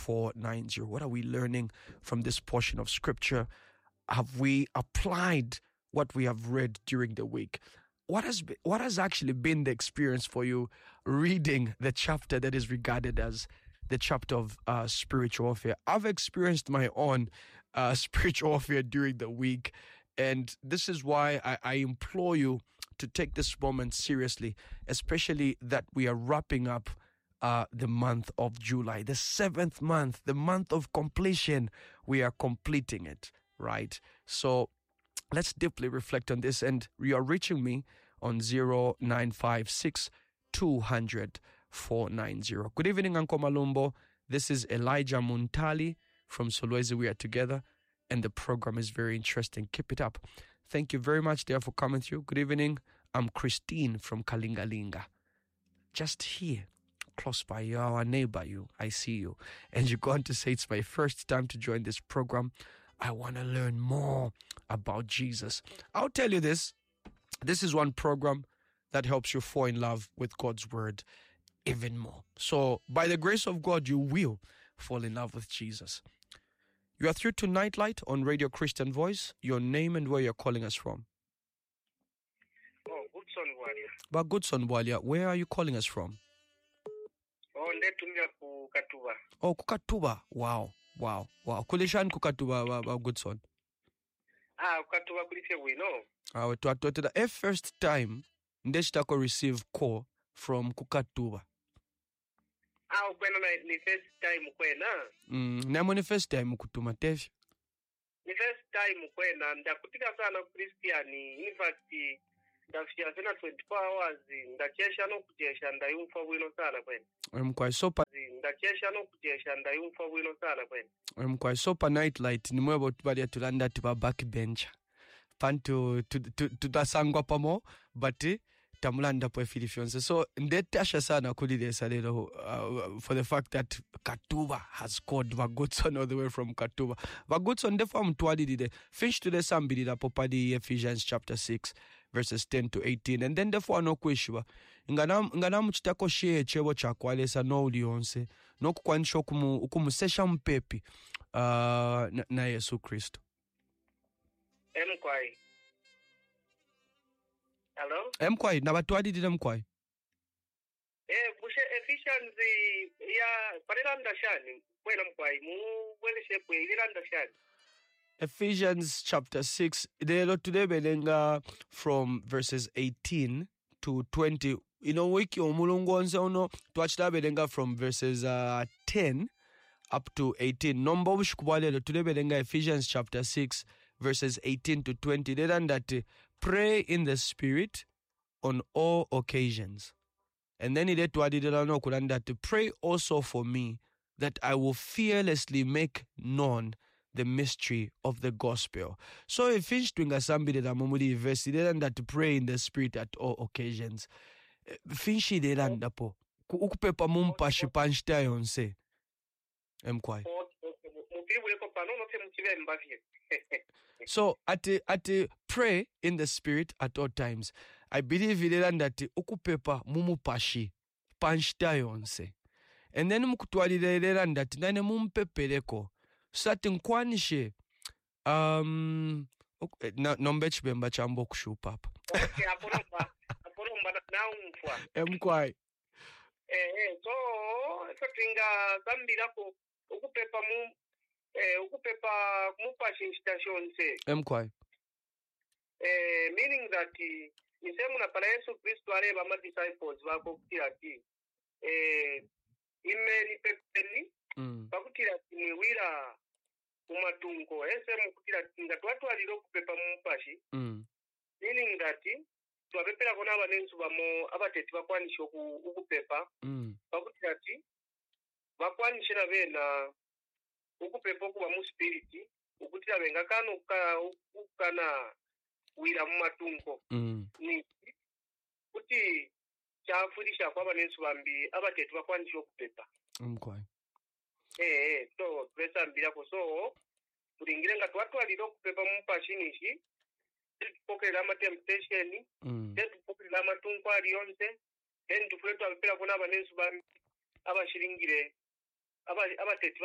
490. What are we learning from this portion of scripture? Have we applied what we have read during the week? What has actually been the experience for you reading the chapter that is regarded as the chapter of spiritual warfare? I've experienced my own spiritual warfare during the week, and this is why I implore you to take this moment seriously, especially that we are wrapping up the month of July, the 7th month, the month of completion. We are completing it, right? So let's deeply reflect on this, and you are reaching me on 0956 200 490. Good evening, Uncle Malumbo. This is Elijah Muntali from Solwezi. We are together, and the program is very interesting. Keep it up. Thank you very much, dear, for coming through. Good evening. I'm Christine from Kalingalinga. Just here, close by you, our neighbor, I see you. And you go on to say, it's my first time to join this program. I want to learn more about Jesus. I'll tell you this. This is one program that helps you fall in love with God's word even more. So by the grace of God, you will fall in love with Jesus. You are through to Nightlight on Radio Christian Voice. Your name and where you're calling us from. Oh, Goodson Walia. But Goodson Walia, where are you calling us from? Oh, ndetumia ku Katuba. Oh, Kukatuba. Wow. Kulishan Kukatuba, Goodson. Katuba kulifye wino. The first time ndeshitako receive call from Kukatuba. Kwena ni first time kwena. Namo ni first time kutuma tefi. Ni first time kwena ndakutika sana Christiani. In fact, ndafia sana 24 hours ndachesha no kujesha ndayumfa bwino sana kwena. Mkwai sopa ndachesha no kujesha ndayumfa bwino sana kwena. Mkwai sopa Nightlight ni mwebo tubalia tulanda tuba backbencher. Panto tudasangwa pamo but tamulanda po Philippians. So ndetasha sana kulilesa lero for the fact that Katuba has called Vagutson all the way from Katuba. Vagutson defa mtwalidide finish to the sambidida popadi Ephesians chapter 6 verses 10 to 18, and then defa no kwishwa ngana mchitako share chebo chakwalesa no ulionse no kukwanisha ukumusesha mpepi na Yesu Kristo. Mkwai. Hello? Mkwai, nabatwalidide Mkwai. Bushe Ephesians ya parelanda shani kwena Mkwai mweleshe kwe ilanda shani. Ephesians chapter 6, lelo tudebelenga from verses 18 to 20. Wiki omulungu onse ono twachitabelenga from verses 10 up to 18. Nomba bushikubalelo tudebelenga Ephesians chapter 6 verses 18 to 20. That pray in the Spirit on all occasions. And then it to pray also for me that I will fearlessly make known the mystery of the gospel. So if finished doing a somebody that mumudi verse, that to pray in the Spirit at all occasions. Finshi de landapo. Ukupepa mumpashi panchta yonse. Mkwai. So at pray in the Spirit at all times. I believe that ukupepa mumupashi panchta yonse. And then mukutwalire that nane mumpepeleko. Certain kwanishe nombe chibemba chambo kushupa hapa. Okay, aporomba na umfwa. Mkwai. So tinga zambira ko ukupepa mupashi station se. Mkwai. Meaning that nisemu na para Yesu Kristo areba ma disciples bako kutira ati imeni pepeni bakutira ati mwira umatungo ese mukutira ati ngatwatwalira okupepa mupashi meaning that twabepera kona abanenzu bamo abateti bakwanisha okupepa bakutira ati bakwanishira bena okupepa okuba mu spirit okutira benga kanu ukana wira mu matungo ni kuti chafurisha kwa abanenzu bambi abateti bakwanisha okupepa Mkwai. So pesa mbira ko so kuringire nga twatwalira okupepa mu pashinishi tukokera ama temptation tukokera ama tunkwali yonse then tufule twabepera kona abanenzu bambi abashiringire abateti